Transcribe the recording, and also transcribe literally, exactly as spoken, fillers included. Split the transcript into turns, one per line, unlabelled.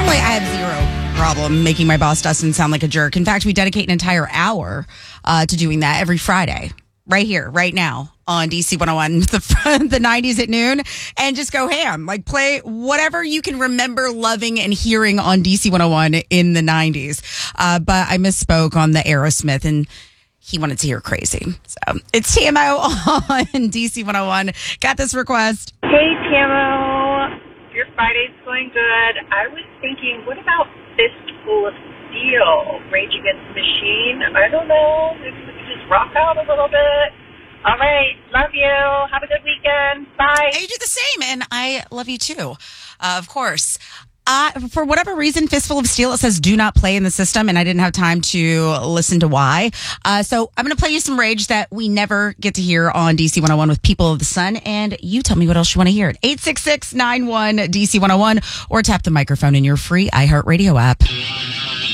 Normally, I have zero problem making my boss Dustin sound like a jerk. In fact, we dedicate an entire hour uh, to doing that every Friday, right here, right now on D C one oh one, the, the nineties at noon, and just go ham. Like, play whatever you can remember loving and hearing on D C one oh one in the nineties. Uh, but I misspoke on the Aerosmith, and he wanted to hear Crazy. So it's T M O on D C one oh one. Got this request.
Hey, T M O. Your Friday's going good. I was thinking, what about Fistful of Steel, Rage Against the Machine? I don't know. Maybe we could just rock out a little bit. All right. Love you. Have a good weekend. Bye.
You do the same, and I love you too. Uh, of course. Uh, for whatever reason, Fistful of Steel, it says do not play in the system, and I didn't have time to listen to why. Uh, so I'm going to play you some Rage that we never get to hear on D C one oh one with People of the Sun, and you tell me what else you want to hear at eight six six, nine one, D C one oh one, or tap the microphone in your free iHeartRadio app.